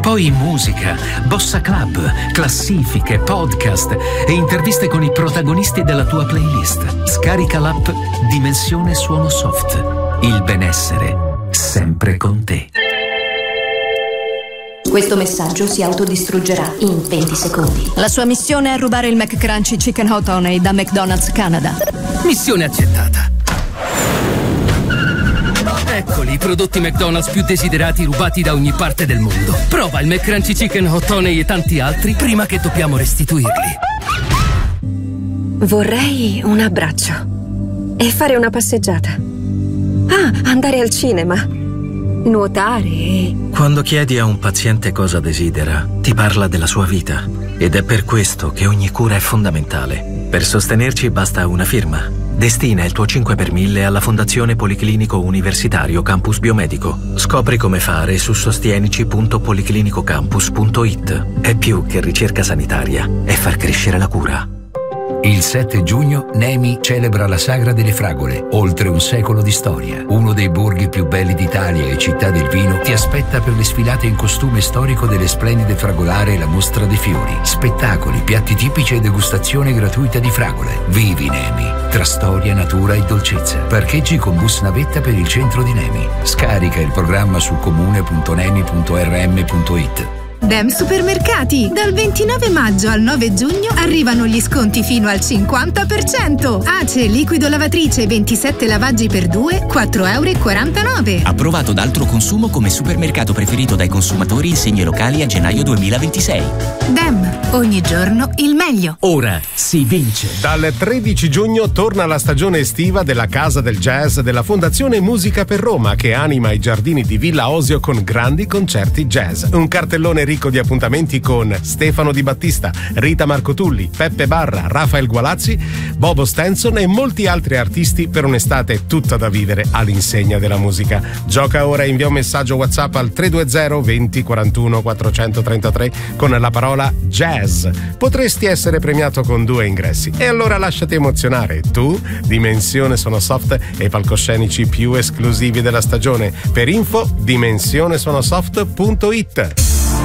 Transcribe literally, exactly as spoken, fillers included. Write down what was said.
poi musica, bossa club, classifiche, podcast e interviste con i protagonisti della tua playlist. Scarica l'app Dimensione Suono Soft. Il benessere sempre con te. Questo messaggio si autodistruggerà in venti secondi. La sua missione è rubare il McCrunchy Chicken Hot Honey da McDonald's Canada. Missione accettata. Eccoli i prodotti McDonald's più desiderati rubati da ogni parte del mondo. Prova il McCrunchy Chicken Hot Honey e tanti altri prima che dobbiamo restituirli. Vorrei un abbraccio e fare una passeggiata. Ah, andare al cinema, nuotare e... Quando chiedi a un paziente cosa desidera, ti parla della sua vita. Ed è per questo che ogni cura è fondamentale. Per sostenerci basta una firma. Destina il tuo cinque per mille alla Fondazione Policlinico Universitario Campus Biomedico. Scopri come fare su sostienici punto policlinicocampus punto it. È più che ricerca sanitaria, è far crescere la cura. Il sette giugno Nemi celebra la Sagra delle Fragole, oltre un secolo di storia. Uno dei borghi più belli d'Italia e città del vino ti aspetta per le sfilate in costume storico delle splendide fragolare e la mostra dei fiori. Spettacoli, piatti tipici e degustazione gratuita di fragole. Vivi Nemi, tra storia, natura e dolcezza. Parcheggi con bus navetta per il centro di Nemi. Scarica il programma su comune punto nemi punto r m punto it. Dem Supermercati! Dal ventinove maggio al nove giugno arrivano gli sconti fino al cinquanta per cento. Ace liquido lavatrice ventisette lavaggi per due, quattro e quarantanove euro. Approvato da altro consumo come supermercato preferito dai consumatori in segni locali a gennaio duemilaventisei. Dem, ogni giorno il meglio. Ora si vince. Dal tredici giugno torna la stagione estiva della Casa del Jazz della Fondazione Musica per Roma, che anima i giardini di Villa Osio con grandi concerti jazz. Un cartellone ricco di appuntamenti con Stefano Di Battista, Rita Marcotulli, Peppe Barra, Rafael Gualazzi, Bobo Stenson e molti altri artisti per un'estate tutta da vivere all'insegna della musica. Gioca ora e invia un messaggio WhatsApp al tre due zero venti quarantuno quattrocentotrentatré con la parola jazz. Potresti essere premiato con due ingressi. E allora lasciati emozionare. Tu, Dimensione Suono Soft e i palcoscenici più esclusivi della stagione. Per info dimensionesuonosoft punto it.